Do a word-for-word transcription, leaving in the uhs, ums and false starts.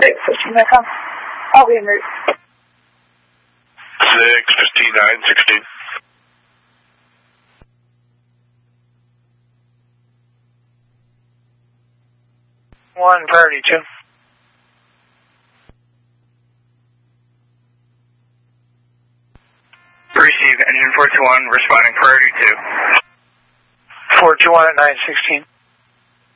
six fifteen, Mecom. I'll be en route. six fifty-nine sixteen. One, priority two. Receive, engine four two one, responding priority two. four two one at nine sixteen.